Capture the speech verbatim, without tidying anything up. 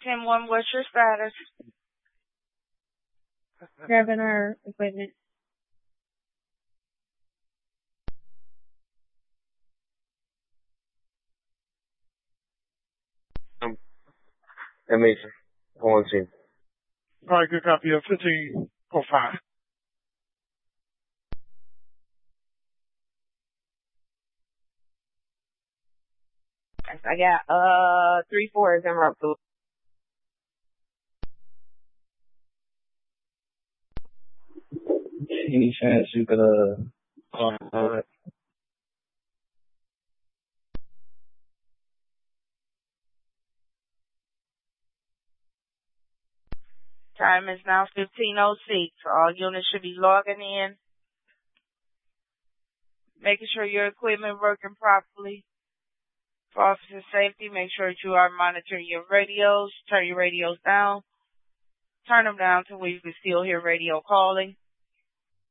ten one, what's your status? Grabbing our equipment. Um, amazing. I want to see. All right, good copy. Uh, fifteen oh five. I got uh three fours en route to. Any chance you could uh uh Time is now fifteen oh six. All units should be logging in, making sure your equipment working properly. For officer safety, make sure that you are monitoring your radios. Turn your radios down. Turn them down till we can still hear radio calling.